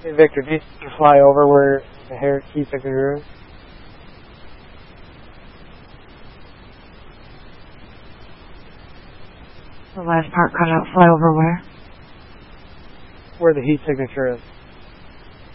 Hey Victor, do you fly over where the hair key signature is? The last part cut out. Fly over where? Where the heat signature is.